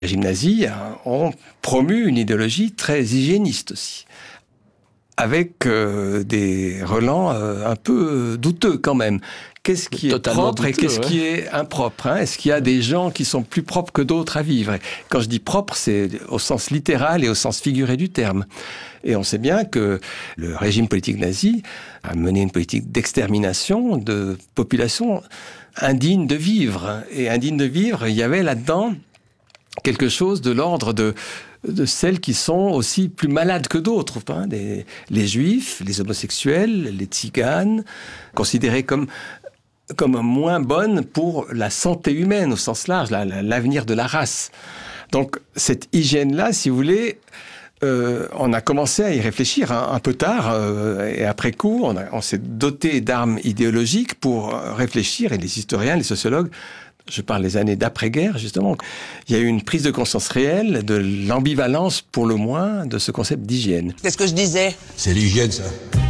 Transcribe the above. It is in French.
Les régimes nazis ont promu une idéologie très hygiéniste aussi, avec des relents un peu douteux quand même. Qu'est-ce qui est propre et qu'est-ce qui est impropre, hein? Est-ce qu'il y a des gens qui sont plus propres que d'autres à vivre? Quand je dis propre, c'est au sens littéral et au sens figuré du terme. Et on sait bien que le régime politique nazi a mené une politique d'extermination de populations indignes de vivre. Et indignes de vivre, il y avait là-dedans quelque chose de l'ordre de celles qui sont aussi plus malades que d'autres. Hein, les juifs, les homosexuels, les tziganes, considérés comme moins bonnes pour la santé humaine au sens large, l'avenir de la race. Donc cette hygiène-là, si vous voulez, on a commencé à y réfléchir un peu tard, et après coup, on s'est doté d'armes idéologiques pour réfléchir, et les historiens, les sociologues, je parle des années d'après-guerre, justement. Il y a eu une prise de conscience réelle de l'ambivalence, pour le moins, de ce concept d'hygiène. Qu'est-ce que je disais ? C'est l'hygiène, ça.